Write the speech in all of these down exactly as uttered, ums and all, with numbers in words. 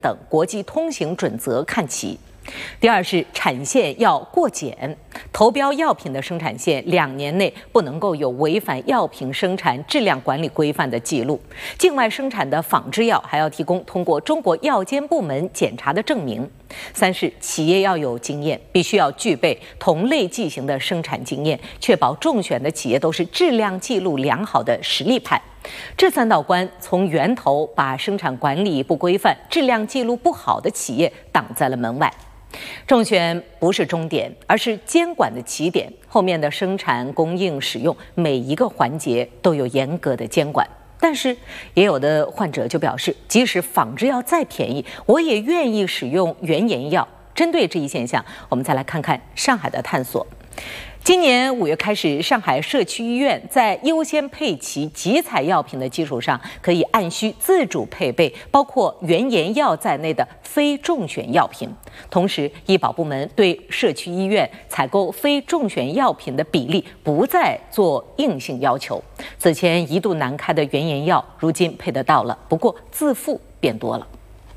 等国际通行准则看齐。第二是产线要过检，投标药品的生产线两年内不能够有违反药品生产质量管理规范的记录。境外生产的仿制药还要提供通过中国药监部门检查的证明。三是企业要有经验，必须要具备同类剂型的生产经验，确保中选的企业都是质量记录良好的实力派。这三道关从源头把生产管理不规范、质量记录不好的企业挡在了门外。中选不是终点，而是监管的起点，后面的生产、供应、使用每一个环节都有严格的监管。但是也有的患者就表示，即使仿制药再便宜，我也愿意使用原研药。针对这一现象，我们再来看看上海的探索。今年五月开始，上海社区医院在优先配齐集采药品的基础上，可以按需自主配备包括原研药在内的非中选药品。同时，医保部门对社区医院采购非中选药品的比例不再做硬性要求。此前一度难开的原研药，如今配得到了，不过自付变多了。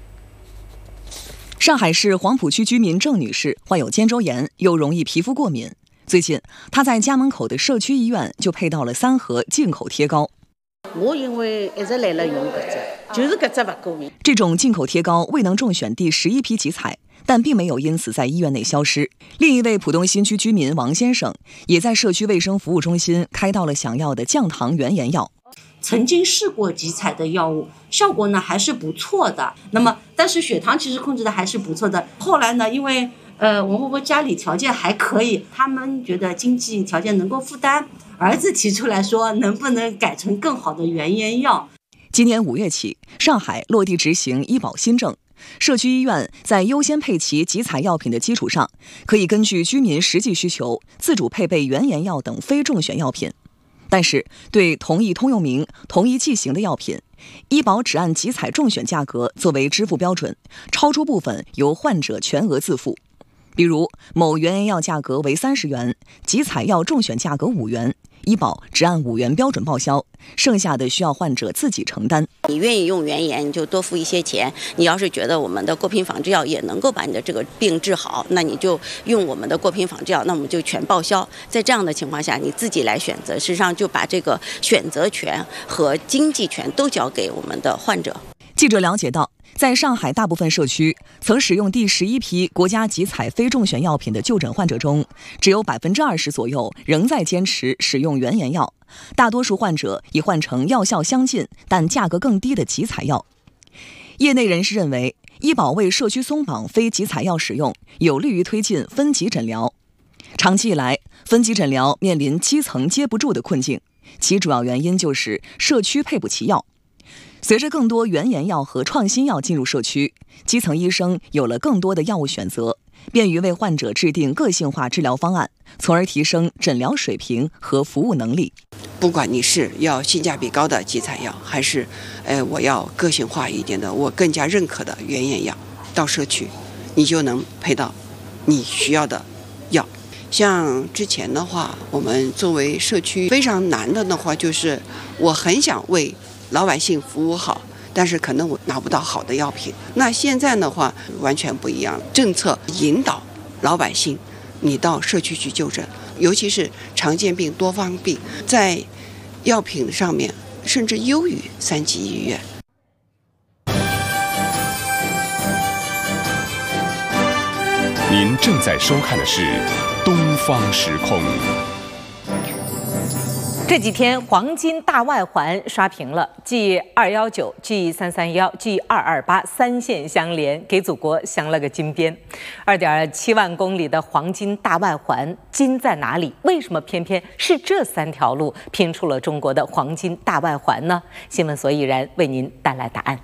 上海市黄浦区居民郑女士患有肩周炎，又容易皮肤过敏。最近，她在家门口的社区医院就配到了三盒进口贴膏。 我因为一直来了用搿只，就是搿只勿过敏。 这种进口贴膏未能中选第十一批集采，但并没有因此在医院内消失。另一位浦东新区居民王先生也在社区卫生服务中心开到了想要的降糖原研药。 曾经试过集采的药物，效果呢还是不错的。那么，但是血糖其实控制的还是不错的。后来呢，因为呃，我婆婆家里条件还可以，他们觉得经济条件能够负担，儿子提出来说，能不能改成更好的原研药？ 今年五月起，上海落地执行医保新政，社区医院在优先配齐集采药品的基础上，可以根据居民实际需求，自主配备原研药等非中选药品。但是，对同一通用名、同一剂型的药品，医保只按集采中选价格作为支付标准，超出部分由患者全额自付。比如某原研药价格为三十元，集采药中选价格五元，医保只按五元标准报销，剩下的需要患者自己承担。 你愿意用原研，你就多付一些钱；你要是觉得我们的过品仿制药也能够把你的这个病治好，那你就用我们的过品仿制药，那我们就全报销。在这样的情况下，你自己来选择，实际上就把这个选择权和经济权都交给我们的患者。 记者了解到，在上海大部分社区，曾使用第十一批国家集采非中选药品的就诊患者中，只有百分之二十左右仍在坚持使用原研药，大多数患者已换成药效相近但价格更低的集采药。业内人士认为，医保为社区松绑非集采药使用，有利于推进分级诊疗。长期以来，分级诊疗面临基层接不住的困境，其主要原因就是社区配不齐药。随着更多原研药和创新药进入社区，基层医生有了更多的药物选择，便于为患者制定个性化治疗方案，从而提升诊疗水平和服务能力。 不管你是要性价比高的集采药，还是呃我要个性化一点的，我更加认可的原研药，到社区你就能配到你需要的药。像之前的话，我们作为社区非常难的的话，就是我很想为老百姓服务好，但是可能我拿不到好的药品。那现在的话完全不一样，政策引导老百姓你到社区去就诊，尤其是常见病、多方病，在药品上面甚至优于三级医院。 您正在收看的是《东方时空》。 这几天黄金大外环刷屏了 ，G 二一九、G 三三一、G 二二八三线相连，给祖国镶了个金边。二点七万公里的黄金大外环，金在哪里？为什么偏偏是这三条路拼出了中国的黄金大外环呢？新闻所以然为您带来答案。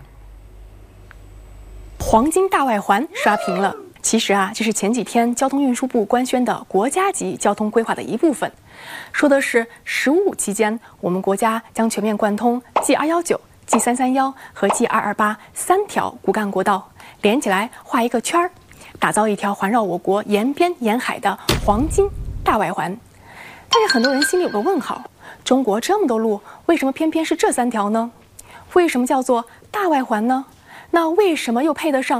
黄金大外环刷屏了。其实啊，这是前几天交通运输部官宣的国家级交通规划的一部分，说的是“十五五”期间，我们国家将全面贯通 G 二一九、G 三三一和 G 二二八三条骨干国道，连起来画一个圈儿，打造一条环绕我国沿边沿海的黄金大外环。但是很多人心里有个问号：中国这么多路，为什么偏偏是这三条呢？为什么叫做大外环呢？ 那为什么又配得上